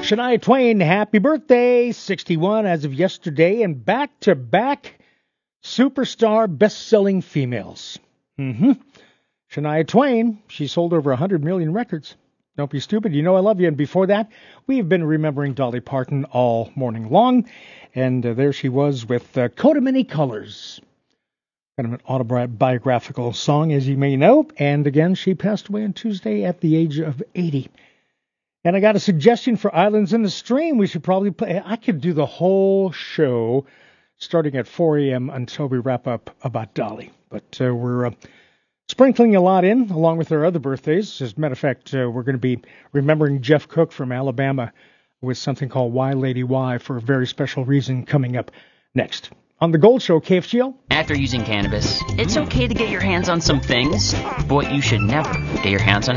Shania Twain, happy birthday, 61 as of yesterday, and back-to-back superstar best-selling females. Shania Twain, she sold over 100 million records. Don't be stupid, you know I love you. And before that, we've been remembering Dolly Parton all morning long, and there she was with Coat of Many Colors. Kind of an autobiographical song, as you may know. And again, she passed away on Tuesday at the age of 80. And I got a suggestion for Islands in the Stream. We should probably play. I could do the whole show starting at 4 a.m. until we wrap up about Dolly. But we're sprinkling a lot in, along with our other birthdays. As a matter of fact, we're going to be remembering Jeff Cook from Alabama with something called Why Lady Why for a very special reason coming up next. On the Gold Show, KFGO. After using cannabis, it's okay to get your hands on some things, but what you should never get your hands on